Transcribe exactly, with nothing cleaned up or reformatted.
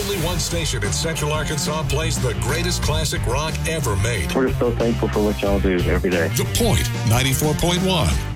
only one station in Central Arkansas plays the greatest classic rock ever made. We're so thankful for what y'all do every day. The Point, ninety-four point one.